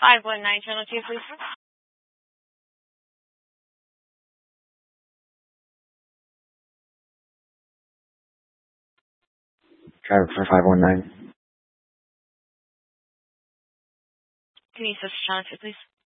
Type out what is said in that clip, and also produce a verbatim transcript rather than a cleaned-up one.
five one nine, channel two, please. Driver for five one nine. Can you switch to channel two, please?